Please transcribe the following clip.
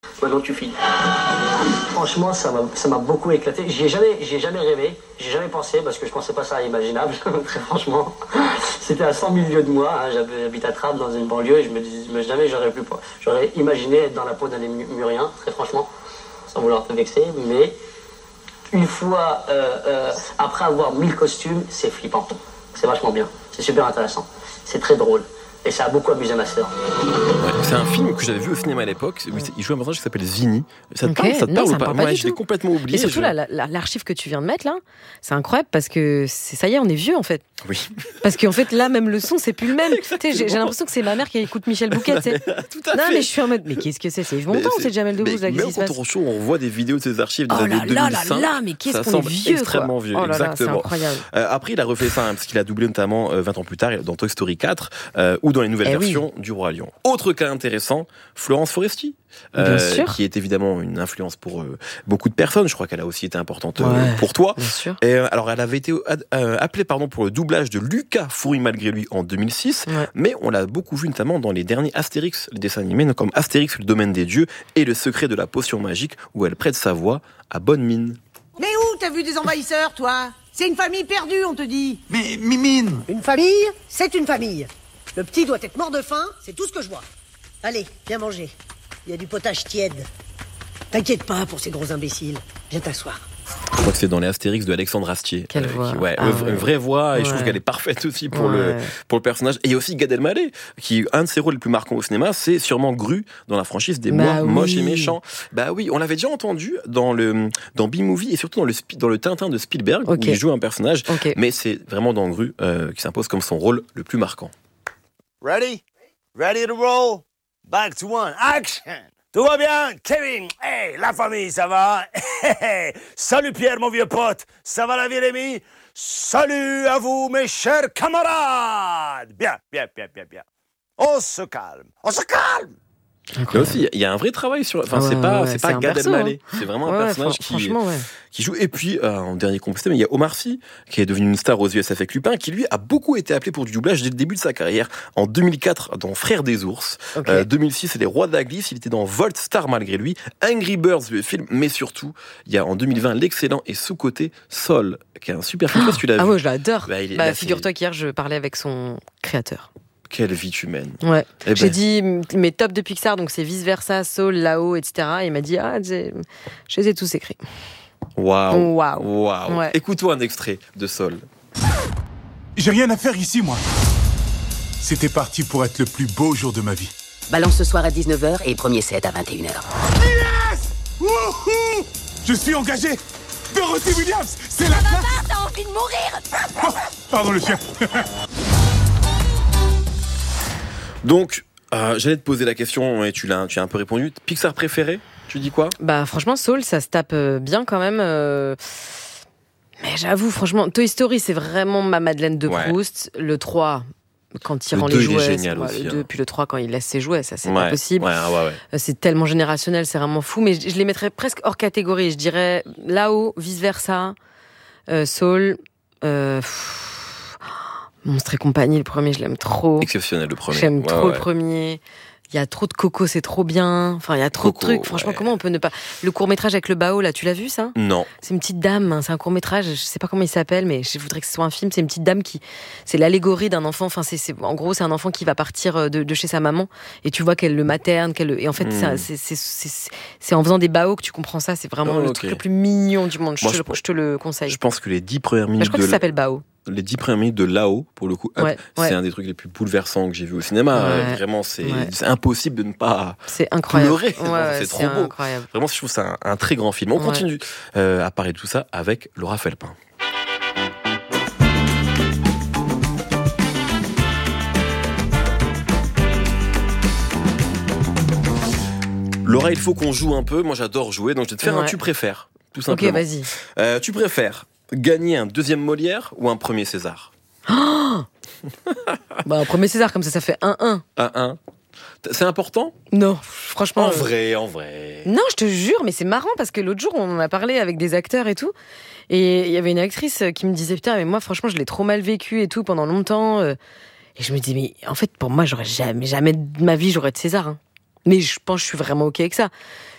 Maintenant tu files. Franchement, ça m'a beaucoup éclaté. J'ai jamais rêvé, j'ai jamais pensé, parce que je pensais pas ça imaginable, très franchement. C'était à 100 000 lieues de moi, hein. J'habite à Trappes, dans une banlieue, et je me disais, jamais j'aurais imaginé être dans la peau d'un Lémurien, très franchement, sans vouloir te vexer, mais une fois, après avoir mis le costume, c'est flippant. C'est vachement bien, c'est super intéressant, c'est très drôle. Et ça a beaucoup amusé ma sœur. Ouais, c'est un film que j'avais vu au cinéma à l'époque. Il joue un personnage qui s'appelle Zini. Ça te parle, ou pas? Moi, je l'ai complètement oublié. Et surtout, l'archive que tu viens de mettre là, c'est incroyable parce que ça y est, on est vieux en fait. Oui. Parce qu'en fait, là, même le son, c'est plus le même. J'ai l'impression que c'est ma mère qui écoute Michel Bouquet. Tout à fait. Mais je suis en mode, mais qu'est-ce que c'est Yves Montand ou c'est Jamel Debbouze? Même quand on show, on voit des vidéos de ses archives des années 2005. Mais qu'est-ce qu'on est vieux, extrêmement vieux, exactement. C'est incroyable. Après, il a refait ça, parce qu'il a doublé notamment 20 ans plus tard dans Toy Story 4 ou dans les nouvelles versions du Roi Lion. Autre cas intéressant, Florence Foresti, qui est évidemment une influence pour beaucoup de personnes. Je crois qu'elle a aussi été importante pour toi. Bien sûr. Et, alors, elle avait été appelée pour le doublage de Lucas Foury malgré lui en 2006, mais on l'a beaucoup vu notamment dans les derniers Astérix, les dessins animés, comme Astérix, le domaine des dieux et le secret de la potion magique, où elle prête sa voix à bonne mine. Mais où t'as vu des envahisseurs, toi? C'est une famille perdue, on te dit. Mais Mimine! Une famille, c'est une famille. Le petit doit être mort de faim, c'est tout ce que je vois. Allez, viens manger. Il y a du potage tiède. T'inquiète pas pour ces gros imbéciles. Viens t'asseoir. Je crois que c'est dans les Astérix de Alexandre Astier. Quelle voix. Une vraie voix, et je trouve qu'elle est parfaite aussi pour le personnage. Et il y a aussi Gad Elmaleh, qui, un de ses rôles les plus marquants au cinéma, c'est sûrement Gru dans la franchise des Moches et Méchants. Bah oui, on l'avait déjà entendu dans B-Movie et surtout dans le Tintin de Spielberg, où il joue un personnage. Mais c'est vraiment dans Gru qui s'impose comme son rôle le plus marquant. Ready? Ready to roll? Back to one. Action! Tout va bien, Kevin? Hey, la famille, ça va? Salut Pierre, mon vieux pote. Ça va la vie, Rémi? Salut à vous, mes chers camarades. Bien. On se calme. Là aussi, il y a un vrai travail sur. Enfin, c'est pas Gad Elmaleh. C'est vraiment un personnage qui joue. Et puis, en dernier composté, mais il y a Omar Sy, qui est devenu une star aux US avec Lupin, qui lui a beaucoup été appelé pour du doublage dès le début de sa carrière. En 2004, dans Frères des ours. 2006, c'est Les Rois de la glisse. Il était dans Volt, star malgré lui. Angry Birds, le film. Mais surtout, il y a en 2020 l'excellent et sous-coté Sol, qui est un super film. Je sais pas si tu l'as vu. Ah ouais, je l'adore. Figure-toi qu'hier, je parlais avec son créateur. Quelle vie tu mènes. Ouais. J'ai dit mes tops de Pixar, donc c'est Vice Versa, Soul, Là-haut, etc. Et il m'a dit, je les ai tous écrits. Waouh. Ouais. Écoute-toi un extrait de Soul. J'ai rien à faire ici, moi. C'était parti pour être le plus beau jour de ma vie. Balance ce soir à 19h et premier set à 21h. Yes! Wouhou! Je suis engagé. Dorothy Williams, c'est la classe. T'as envie de mourir? Oh, pardon le chien. Donc, j'allais te poser la question et tu as un peu répondu. Pixar préféré, tu dis quoi? Franchement, Soul, ça se tape bien quand même. Mais j'avoue, franchement, Toy Story, c'est vraiment ma Madeleine de Proust. Le 3, quand il rend les jouets. Il est génial aussi. Le 2, puis le 3, quand il laisse ses jouets, ça, c'est pas possible. C'est tellement générationnel, c'est vraiment fou. Mais je les mettrais presque hors catégorie. Je dirais Là-haut, Vice Versa, Soul, Monstres et compagnie, le premier, je l'aime trop. Exceptionnel, le premier. J'aime trop le premier. Il y a trop de Coco, c'est trop bien. Enfin, il y a trop de trucs. Franchement, comment on peut ne pas... Le court-métrage avec le Bao, là, tu l'as vu, ça? Non. C'est une petite dame, hein, c'est un court-métrage, je sais pas comment il s'appelle, mais je voudrais que ce soit un film. C'est une petite dame qui... C'est l'allégorie d'un enfant. Enfin, en gros, c'est un enfant qui va partir de chez sa maman, et tu vois qu'elle le materne, et en fait, c'est en faisant des Bao que tu comprends ça. C'est vraiment le truc le plus mignon du monde. Je te le conseille. Je pense que les 10 premières minutes je crois que ça s'appelle Bao. Les 10 premières minutes de Là-haut, pour le coup, c'est un des trucs les plus bouleversants que j'ai vu au cinéma. Vraiment, c'est impossible de ne pas pleurer. C'est trop beau. Incroyable. Vraiment, je trouve ça un très grand film. On continue à parler de tout ça avec Laura Felpin. Laura, il faut qu'on joue un peu. Moi, j'adore jouer, donc je vais te faire un tu préfères, tout simplement. Ok, vas-y. Tu préfères gagner un deuxième Molière ou un premier César? Un premier César, comme ça fait 1-1. 1-1. C'est important? Non, franchement. En vrai. Non, je te jure, mais c'est marrant parce que l'autre jour, on en a parlé avec des acteurs et tout. Et il y avait une actrice qui me disait, putain, mais moi, franchement, je l'ai trop mal vécu et tout pendant longtemps. Et je me dis, mais en fait, pour moi, jamais de ma vie, j'aurais de César. Hein. Mais je pense que je suis vraiment OK avec ça.